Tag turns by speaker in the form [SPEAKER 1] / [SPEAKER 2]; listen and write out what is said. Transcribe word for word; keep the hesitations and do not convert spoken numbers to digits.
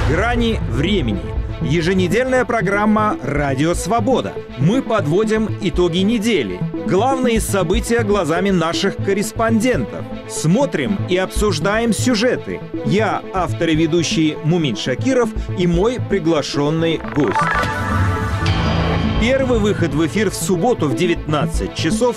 [SPEAKER 1] Грани времени. Еженедельная программа «Радио Свобода». Мы подводим итоги недели. Главные события глазами наших корреспондентов. Смотрим и обсуждаем сюжеты. Я, автор и ведущий Мумин Шакиров, и мой приглашенный гость. Первый выход в эфир в субботу в девятнадцать часов